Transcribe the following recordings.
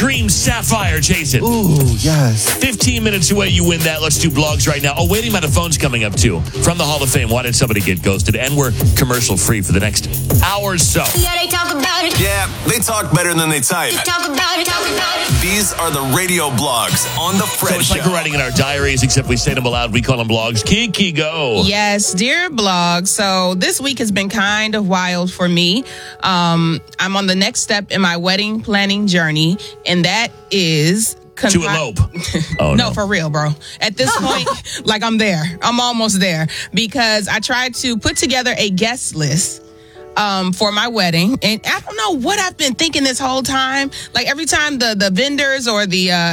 Dream Sapphire. Chase it. Ooh, yes. 15 minutes away, you win that. Let's do blogs right now. Oh, waiting by the phone's coming up, too. From the Hall of Fame, why did somebody get ghosted? And we're commercial-free for the next hour or so. Yeah, they talk about it. Yeah, they talk better than they type. Talk about it, talk about it. These are the radio blogs on The Fred So it's Show. like we're writing in our diaries, except we say them aloud. We call them blogs. Kiki, go. Yes, dear blog. So this week has been kind of wild for me. I'm on the next step in my wedding planning journey, and that is... To elope. Oh, no, for real, bro. At this point, like I'm there. I'm almost there because I tried to put together a guest list for my wedding, and I don't know what I've been thinking this whole time. Like every time the vendors or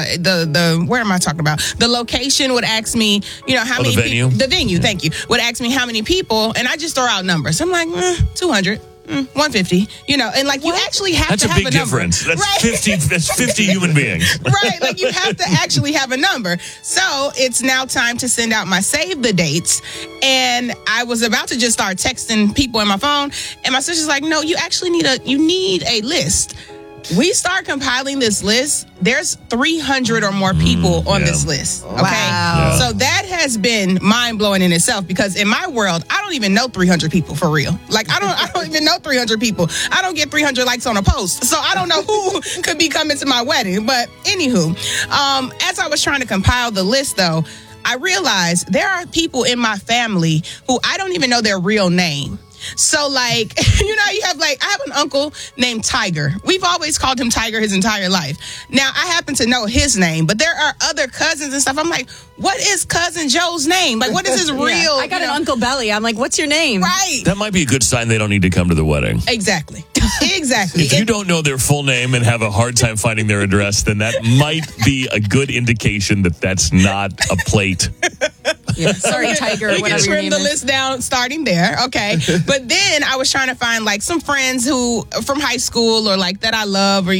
the where am I talking about? The location would ask me, how many people. The venue, thank you. Would ask me how many people, and I just throw out numbers. I'm like 200. 150, and like you actually have to have a number. That's a big difference. That's right? 50. That's 50 human beings. Right, like you have to actually have a number. So it's now time to send out my save the dates, and I was about to just start texting people in my phone, and my sister's like, "No, you actually need a list." We start compiling this list. There's 300 or more people on this list. Okay. Wow. So that has been mind blowing in itself because in my world, I don't even know 300 people for real. Like I don't even know 300 people. I don't get 300 likes on a post. So I don't know who could be coming to my wedding. But anywho, as I was trying to compile the list though, I realized there are people in my family who I don't even know their real name. So, like, I have an uncle named Tiger. We've always called him Tiger his entire life. Now, I happen to know his name, but there are other cousins and stuff. I'm like, what is Cousin Joe's name? Like, what is his real? I got an Uncle Belly. I'm like, what's your name? Right. That might be a good sign they don't need to come to the wedding. Exactly. If you don't know their full name and have a hard time finding their address, then that might be a good indication that that's not a plate. Yeah. Sorry, Tiger. We can trim the list down starting there. Okay. But then I was trying to find like some friends who from high school or like that I love or,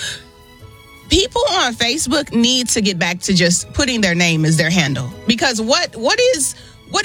people on Facebook need to get back to just putting their name as their handle because what is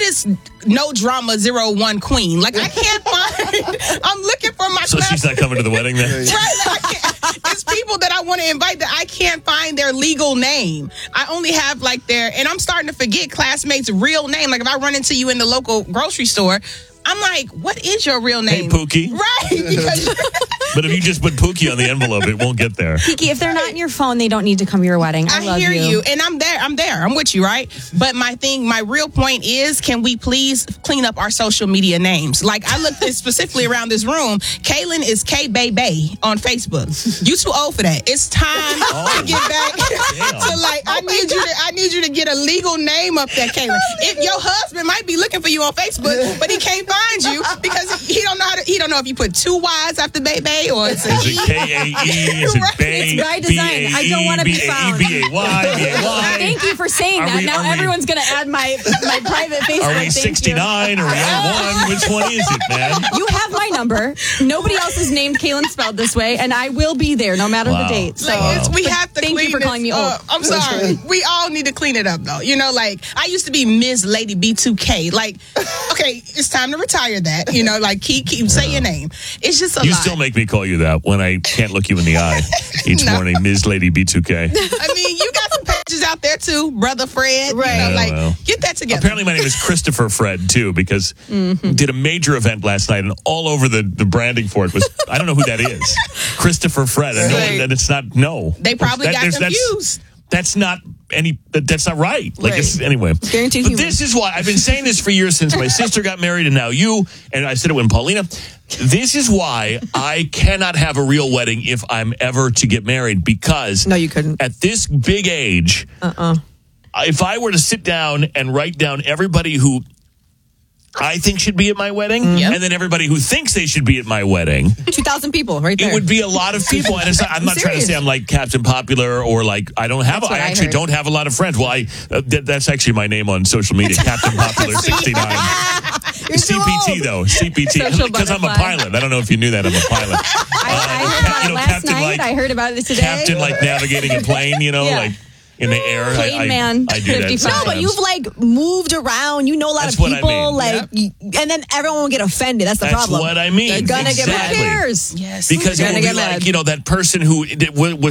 No Drama 01 Queen? Like I can't find. I'm looking for my. So she's not coming to the wedding then. Right? It's people that I want to invite that I can't find their legal name. I only have like and I'm starting to forget classmates' real name. Like if I run into you in the local grocery store, I'm like, what is your real name? Hey, Pookie. Right. But if you just put Pookie on the envelope, it won't get there. Kiki, if they're not in your phone, they don't need to come to your wedding. I love hear you. And I'm there. I'm with you, right? But my real point is, can we please clean up our social media names? Like, I looked specifically around this room. Kaylin is K-Bay on Facebook. You too old for that. It's time to get back to, like, I need you to get a legal name up there, Kaylin. If your husband might be looking for you on Facebook, but he can't find you because he don't know if you put two Y's after Bay or it's Is it K-A-E? Is it Bay? It's by design. I don't want to be found. B-A-Y. Thank you for saying that. Now everyone's going to add my private Facebook. Are we 69? Are we on 1? Which one is it, man? You have my number. Nobody else is named Kaylin spelled this way, and I will be there no matter the date. So we have to thank clean you for calling me old. I'm sorry. We all need to clean it up, though. Like I used to be Ms. Lady B2K. Like, okay, it's time to retire that. Like keep say your name. It's just a lot. You still make me call you that when I can't look you in the eye each morning, Ms. Lady B2K. I mean, you got some pages out there too, Brother Fred. Right. Get that together. Apparently my name is Christopher Fred too, because did a major event last night and all over the branding for it was, I don't know who that is. Christopher Fred. I know that it's not, no. They probably got confused. That's not right. Like anyway. Guaranteed but this is why I've been saying this for years since my sister got married and now you, and I said it when Paulina. This is why I cannot have a real wedding if I'm ever to get married because no, you couldn't. At this big age, if I were to sit down and write down everybody who I think should be at my wedding, and then everybody who thinks they should be at my wedding. 2,000 people right there. It would be a lot of people. And I'm not trying to say I'm like Captain Popular or like I don't have, I actually don't have a lot of friends. Well, that's actually my name on social media, Captain Popular 69. CPT though, CPT, because I'm a pilot. I don't know if you knew that I'm a pilot. I heard about it last night. I heard about it today. Captain like navigating a plane, like. In the air, I do that. No, but you've like moved around. You know a lot of people, and then everyone will get offended. That's the problem. That's what I mean. They're gonna get mad. Who cares? Yes, because it will be like that person who was